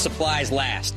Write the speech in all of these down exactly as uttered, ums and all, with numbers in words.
supplies last.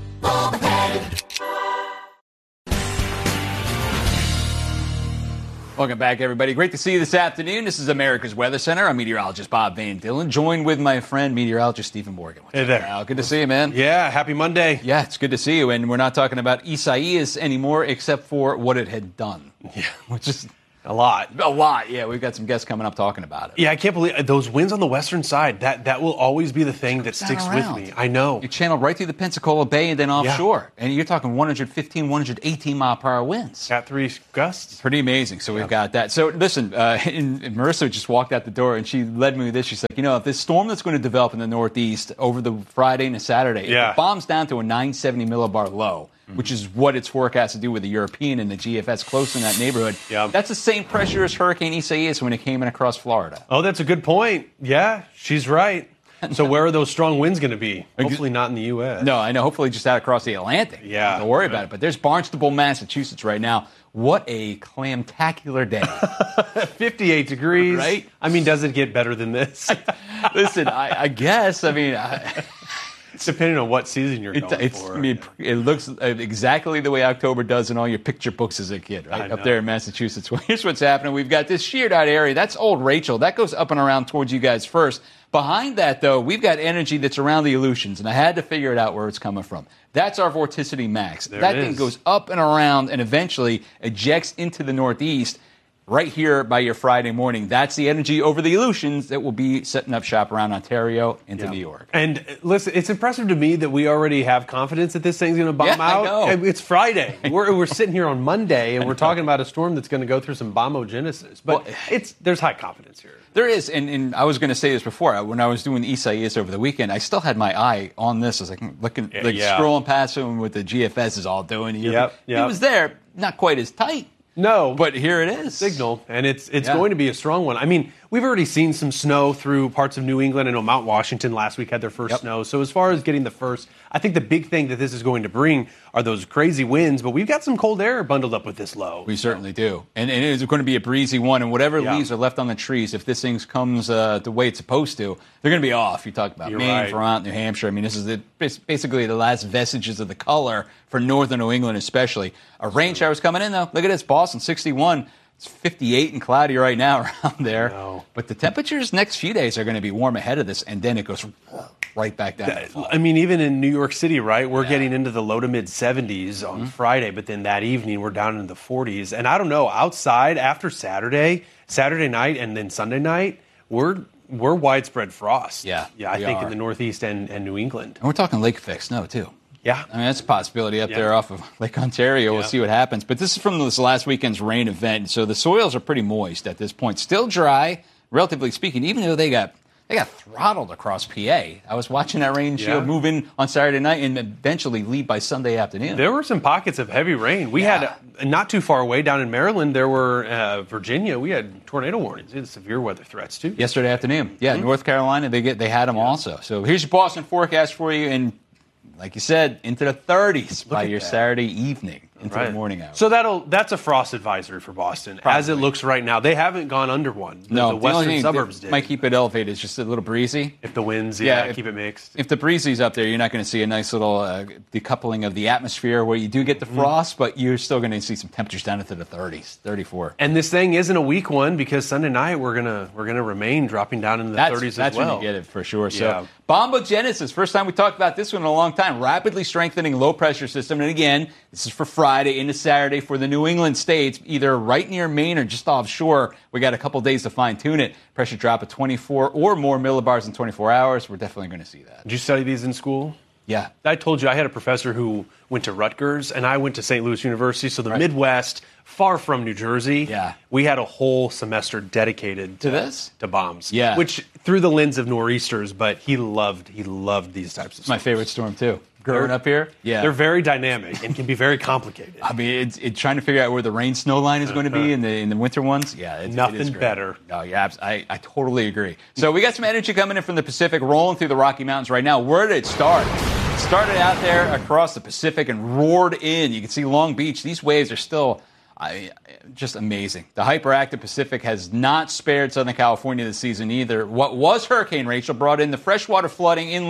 Welcome back, everybody. Great to see you this afternoon. This is America's Weather Center. I'm meteorologist Bob Van Dillon, joined with my friend, meteorologist Stephen Morgan. What's hey there. Al? Good to see you, man. Yeah, happy Monday. Yeah, it's good to see you. And we're not talking about Isaias anymore, except for what it had done. Yeah, which is a lot. A lot, yeah. We've got some guests coming up talking about it. Yeah, I can't believe those winds on the western side. That that will always be the thing that sticks with me. I know. You channel right through the Pensacola Bay and then offshore. Yeah. And you're talking one fifteen, one eighteen mile per hour winds. Cat three gusts. Pretty amazing. So we've yeah. got that. So listen, uh, and, and Marissa just walked out the door and she led me with this. She's like, you know, if this storm that's going to develop in the Northeast over the Friday and the Saturday, yeah. if it bombs down to a nine seventy millibar low, which is what it's forecast to do with the European and the G F S close in that neighborhood. Yep. That's the same pressure as Hurricane Isaias when it came in across Florida. Oh, that's a good point. Yeah, she's right. So where are those strong winds going to be? Hopefully not in the U S. No, I know. Hopefully just out across the Atlantic. Yeah. Don't worry about it. But there's Barnstable, Massachusetts right now. What a clamtacular day. fifty-eight degrees. Right? I mean, does it get better than this? Listen, I, I guess. I mean... I, It's depending on what season you're going it, it's, for. I mean, it looks exactly the way October does in all your picture books as a kid, right? Up there in Massachusetts. Well, here's what's happening. We've got this sheared out area. That's Old Rachel. That goes up and around towards you guys first. Behind that, though, we've got energy that's around the Aleutians, and I had to figure it out where it's coming from. That's our vorticity max. There that it thing is. goes up and around and eventually ejects into the Northeast. Right here by your Friday morning. That's the energy over the Aleutians that will be setting up shop around Ontario into yeah. New York. And listen, it's impressive to me that we already have confidence that this thing's going to bomb yeah, out. I know. It's Friday. We're, we're sitting here on Monday, and we're talking about a storm that's going to go through some bombogenesis. But well, it's there's high confidence here. There is, and, and I was going to say this before. When I was doing Isaias over the weekend, I still had my eye on this. I was like looking, like yeah. scrolling past him what the G F S is all doing. Yep, It yep. was there, not quite as tight. No, but here it is. Signal, and it's it's yeah. going to be a strong one. I mean, we've already seen some snow through parts of New England. I know Mount Washington last week had their first yep. snow. So as far as getting the first, I think the big thing that this is going to bring are those crazy winds. But we've got some cold air bundled up with this low. We certainly do, and, and it is going to be a breezy one. And whatever yeah. leaves are left on the trees, if this thing comes uh, the way it's supposed to, they're going to be off. You talk about You're Maine, right. Vermont, New Hampshire. I mean, this is the, basically the last vestiges of the color for northern New England, especially. A rain shower's coming in though. Look at this, Boston, sixty-one. It's fifty-eight and cloudy right now around there. No. But the temperatures next few days are going to be warm ahead of this, and then it goes right back down. That, I mean, even in New York City, right, we're yeah. getting into the low to mid seventies on mm-hmm. Friday, but then that evening we're down in the forties. And I don't know, outside after Saturday, Saturday night and then Sunday night, we're we're widespread frost. Yeah, yeah, I think are. in the Northeast and, and New England. And we're talking lake effect snow, too. Yeah. I mean, that's a possibility up yeah. there off of Lake Ontario. We'll yeah. see what happens. But this is from this last weekend's rain event, so the soils are pretty moist at this point. Still dry, relatively speaking, even though they got they got throttled across P A. I was watching that rain shield yeah. move in on Saturday night and eventually leave by Sunday afternoon. There were some pockets of heavy rain. We yeah. had, uh, not too far away down in Maryland, there were, uh, Virginia, we had tornado warnings. We had severe weather threats, too. Yesterday afternoon. Yeah, mm-hmm. North Carolina, they get they had them yeah. also. So here's your Boston forecast for you, and like you said, into the thirties Look by at your that. Saturday evening. Into right. the morning hours. So that'll that's a frost advisory for Boston, Probably. as it looks right now. They haven't gone under one. The, no, the western the only suburbs thing did. might keep it elevated. It's just a little breezy. If the winds, yeah, Yeah, if- keep it mixed. If the breezy's up there, you're not going to see a nice little uh, decoupling of the atmosphere where you do get the frost, but you're still going to see some temperatures down into the thirties, thirty-four. And this thing isn't a weak one because Sunday night we're gonna we're gonna remain dropping down into the That's, thirties that's as well. when you get it for sure. So, Yeah. bombogenesis, first time we talked about this one in a long time. Rapidly strengthening low pressure system, and again, this is for Friday into Saturday for the New England states, either right near Maine or just offshore. We got a couple days to fine tune it. Pressure drop of twenty-four or more millibars in twenty-four hours. We're definitely going to see that. Did you study these in school? Yeah. I told you I had a professor who went to Rutgers, and I went to Saint Louis University, so the Right. Midwest, far from New Jersey. Yeah. We had a whole semester dedicated To this? to bombs. Yeah. Which through the lens of nor'easters, but he loved he loved these types of It's my storms. favorite storm, too. Growing They're- up here, yeah. They're very dynamic and can be very complicated. I mean, it's, it's trying to figure out where the rain snow line is going to be in the in the winter ones. Yeah, it's, Nothing it is great. better. Oh, yeah, abs- I, I totally agree. So we got some energy coming in from the Pacific, rolling through the Rocky Mountains right now. Where did it start? It started out there across the Pacific and roared in. You can see Long Beach. These waves are still I, just amazing. The hyperactive Pacific has not spared Southern California this season either. What was Hurricane Rachel brought in the freshwater flooding inland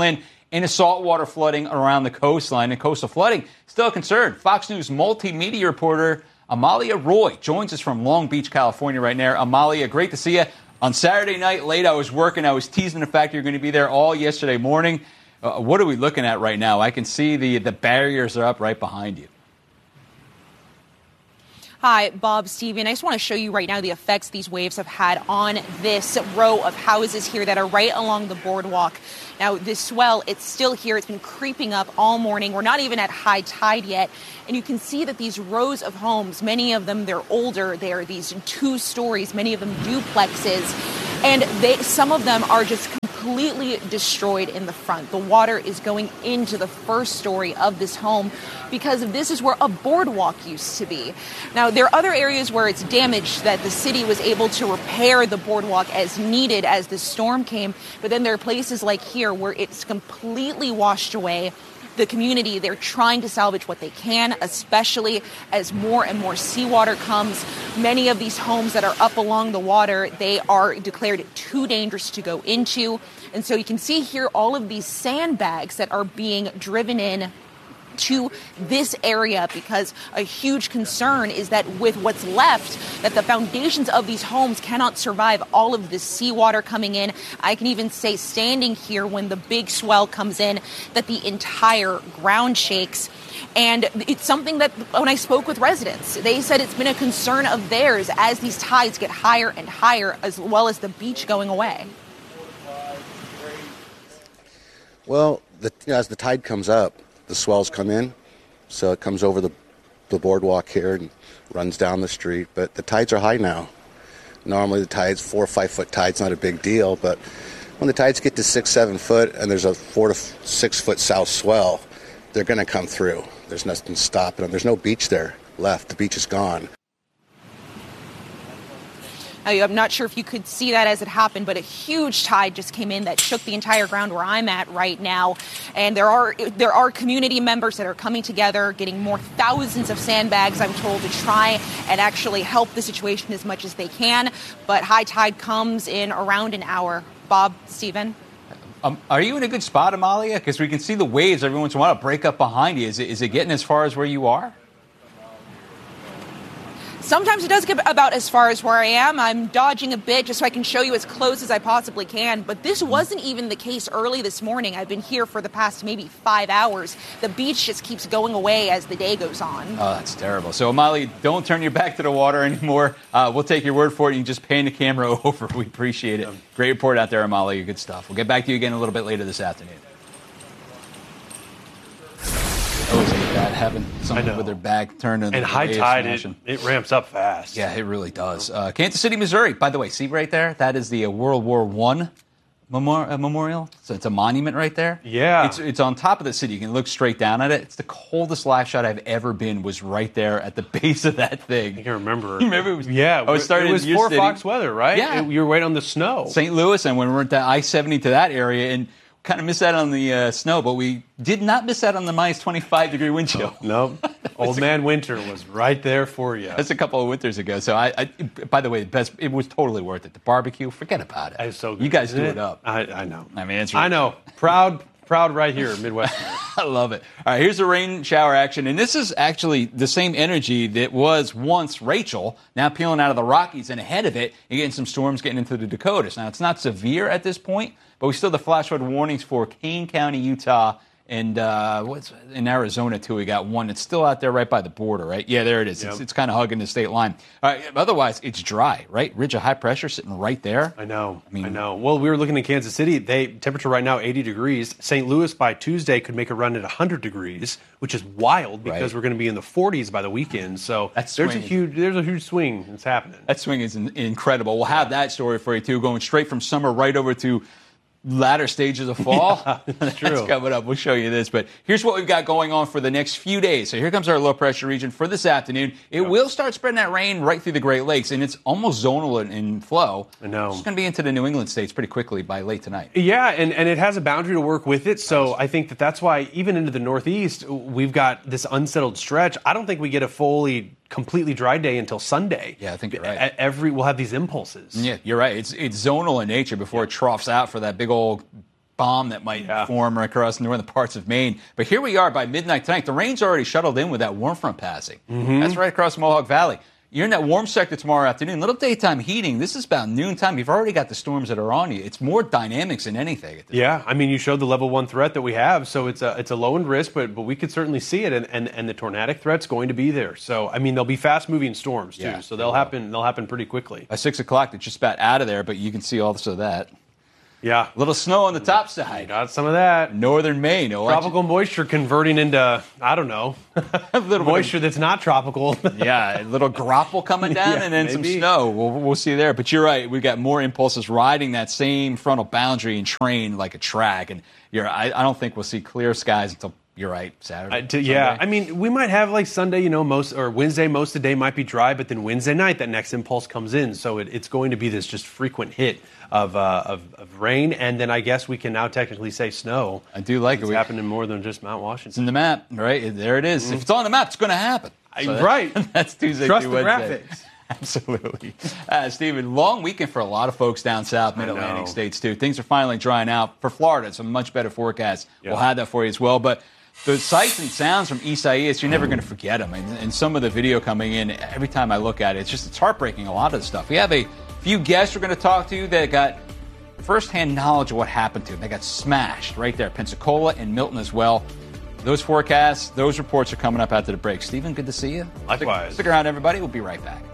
and a saltwater flooding around the coastline. And coastal flooding still a concern. Fox News multimedia reporter Amalia Roy joins us from Long Beach, California right now. Amalia, great to see you. On Saturday night late, I was working. I was teasing the fact you're going to be there all yesterday morning. Uh, what are we looking at right now? I can see the, the barriers are up right behind you. Hi, Bob, Steven. I just want to show you right now the effects these waves have had on this row of houses here that are right along the boardwalk. Now, this swell, it's still here. It's been creeping up all morning. We're not even at high tide yet. And you can see that these rows of homes, many of them, they're older. They're these two stories, many of them duplexes. And they, some of them are just completely destroyed in the front. The water is going into the first story of this home because this is where a boardwalk used to be. Now, there are other areas where it's damaged that the city was able to repair the boardwalk as needed as the storm came. But then there are places like here where it's completely washed away. The community, they're trying to salvage what they can, especially as more and more seawater comes. Many of these homes that are up along the water, they are declared too dangerous to go into. And so you can see here all of these sandbags that are being driven in to this area because a huge concern is that with what's left, that the foundations of these homes cannot survive all of this seawater coming in. I can even say standing here when the big swell comes in that the entire ground shakes. And it's something that when I spoke with residents, they said it's been a concern of theirs as these tides get higher and higher, as well as the beach going away. Well, the, you know, as the tide comes up, the swells come in, so it comes over the, the boardwalk here and runs down the street. But the tides are high now. Normally the tides, four or five foot tide's not a big deal, but when the tides get to six, seven foot and there's a four to six foot south swell, they're going to come through. There's nothing stopping them. There's no beach there left. The beach is gone. I'm not sure if you could see that as it happened, but a huge tide just came in that shook the entire ground where I'm at right now. And there are there are community members that are coming together, getting more thousands of sandbags, I'm told, to try and actually help the situation as much as they can. But high tide comes in around an hour. Bob, Steven? Um, are you in a good spot, Amalia? Because we can see the waves every once in a while break up behind you. Is it, is it getting as far as where you are? Sometimes it does get about as far as where I am. I'm dodging a bit just so I can show you as close as I possibly can. But this wasn't even the case early this morning. I've been here for the past maybe five hours. The beach just keeps going away as the day goes on. Oh, that's terrible. So, Amalia, don't turn your back to the water anymore. Uh, we'll take your word for it. You can just pan the camera over. We appreciate it. Great report out there, Amalia. Good stuff. We'll get back to you again a little bit later this afternoon. I always hate that, having someone with their back turned and, and high tide, it, it ramps up fast. Yeah, it really does. Uh, Kansas City, Missouri. By the way, see right there? That is the uh, World War One memor- uh, memorial. So it's a monument right there. Yeah. It's, it's on top of the city. You can look straight down at it. It's the coldest live shot I've ever been was right there at the base of that thing. I can remember. You remember? It was, yeah. I was starting it was in for city. Fox weather, right? Yeah. It, you were right on the snow. Saint Louis, and when we went to I seventy to that area, and kind of missed out on the uh, snow, but we did not miss out on the minus twenty-five degree wind chill. No, nope. Old man winter was right there for you. That's a couple of winters ago. So I, I by the way, the best. It was totally worth it. The barbecue, forget about it. It's so good. You guys do it? it up. I, I know. I mean, it's really I know. Proud, proud right here, Midwest. I love it. All right, here's the rain shower action, and this is actually the same energy that was once Rachel, now peeling out of the Rockies, and ahead of it, you're getting some storms getting into the Dakotas. Now, it's not severe at this point, but we still have the flash flood warnings for Kane County, Utah, and uh, what's in Arizona, too. We got one that's still out there right by the border, right? Yeah, there it is. Yep. It's, it's kind of hugging the state line. All right, otherwise, it's dry, right? Ridge of high pressure sitting right there. I know. I mean, I know. Well, we were looking at Kansas City. They temperature right now eighty degrees. Saint Louis by Tuesday could make a run at one hundred degrees, which is wild because right. we're going to be in the forties by the weekend. So That's there's swing. a huge there's a huge swing that's happening. That swing is in, incredible. We'll have that story for you, too, going straight from summer right over to latter stages of fall. Yeah, that's true. That's coming up. We'll show you this. But here's what we've got going on for the next few days. So here comes our low pressure region for this afternoon. It yep. will start spreading that rain right through the Great Lakes, and it's almost zonal in, in flow. I know. It's going to be into the New England states pretty quickly by late tonight. Yeah, and, and it has a boundary to work with it. So I think that that's why even into the Northeast, we've got this unsettled stretch. I don't think we get a fully completely dry day until Sunday. Yeah, I think you're right. Every we'll have these impulses. Yeah, you're right. It's it's zonal in nature before yeah. it troughs out for that big old bomb that might yeah. form right across northern parts of Maine. But here we are by midnight tonight. The rain's already shuttled in with that warm front passing. Mm-hmm. That's right across Mohawk Valley. You're in that warm sector tomorrow afternoon. Little daytime heating. This is about noontime. You've already got the storms that are on you. It's more dynamics than anything. At this yeah, point. I mean, you showed the level one threat that we have, so it's a it's a low end risk, but but we could certainly see it, and, and, and the tornadic threat's going to be there. So I mean, there'll be fast moving storms too. Yeah, so they'll happen. They'll happen pretty quickly. By six o'clock, they're just about out of there, but you can see also that. Yeah, a little snow on the top side. Got some of that. Northern Maine. Oh, tropical moisture converting into, I don't know, a little moisture of, that's not tropical. yeah, a little grapple coming down yeah, and then maybe. some snow. We'll, we'll see there. But you're right. We've got more impulses riding that same frontal boundary and train like a track. And you're, I, I don't think we'll see clear skies until, you're right, Saturday. I, to, yeah, I mean, we might have like Sunday, you know, most or Wednesday, most of the day might be dry, but then Wednesday night, that next impulse comes in. So it, it's going to be this just frequent hit of, uh, of of rain, and then I guess we can now technically say snow. I do like it's it. It's happening more than just Mount Washington. It's in the map, right? There it is. Mm-hmm. If it's on the map, it's going to happen. So that, right. That's Tuesday Trust through the Wednesday. graphics. Absolutely. Uh, Stephen, long weekend for a lot of folks down south, mid-Atlantic states, too. Things are finally drying out. For Florida, it's a much better forecast. Yeah. We'll have that for you as well. But the sights and sounds from Isaias, you're never going to forget them. And, and some of the video coming in, every time I look at it, it's just it's heartbreaking, a lot of the stuff. We have a few guests we're going to talk to that got firsthand knowledge of what happened to them. They got smashed right there. Pensacola and Milton as well. Those forecasts, those reports are coming up after the break. Stephen, good to see you. Likewise. Stick, stick around, everybody. We'll be right back.